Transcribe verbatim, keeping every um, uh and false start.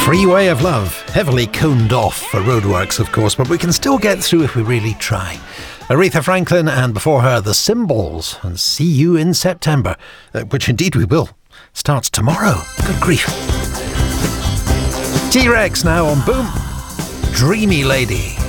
Freeway of Love, heavily coned off for roadworks, of course, but we can still get through if we really try. Aretha Franklin, and before her, The Symbols, and See You in September, uh, which indeed we will. Starts tomorrow. Good grief. T-Rex now on Boom. Dreamy Lady.